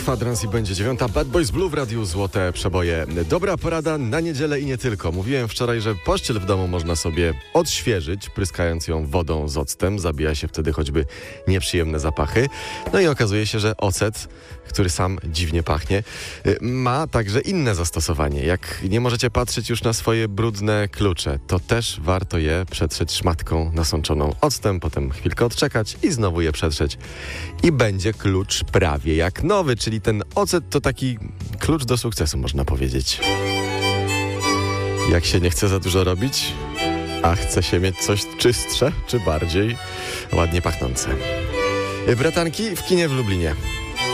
Kwadrans i będzie 9. Bad Boys Blue w Radiu Złote Przeboje. Dobra porada na niedzielę i nie tylko. Mówiłem wczoraj, że pościel w domu można sobie odświeżyć, pryskając ją wodą z octem. Zabija się wtedy choćby nieprzyjemne zapachy. No i okazuje się, że ocet, który sam dziwnie pachnie, ma także inne zastosowanie. Jak nie możecie patrzeć już na swoje brudne klucze, to też warto je przetrzeć szmatką nasączoną octem, potem chwilkę odczekać i znowu je przetrzeć. I będzie klucz prawie jak nowy, czyli ten ocet to taki klucz do sukcesu, można powiedzieć. Jak się nie chce za dużo robić, a chce się mieć coś czystsze, czy bardziej ładnie pachnące. Bratanki w kinie w Lublinie.